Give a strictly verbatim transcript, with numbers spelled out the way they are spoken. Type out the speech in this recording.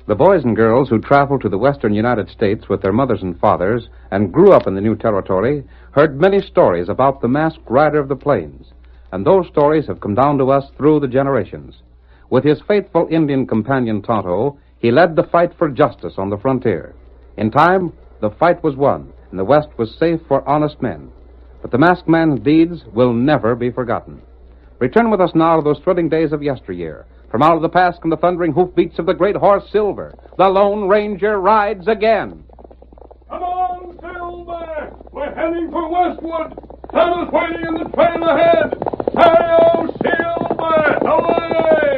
The boys and girls who traveled to the western United States with their mothers and fathers and grew up in the new territory heard many stories about the masked rider of the plains, and those stories have come down to us through the generations. With his faithful Indian companion Tonto, he led the fight for justice on the frontier. In time, the fight was won, and the West was safe for honest men. But the masked man's deeds will never be forgotten. Return with us now to those thrilling days of yesteryear. From out of the past come the thundering hoofbeats of the great horse Silver. The Lone Ranger rides again. Come on, Silver! We're heading for Westwood. Santa's waiting in the trail ahead. Hi-yo, Silver! Away!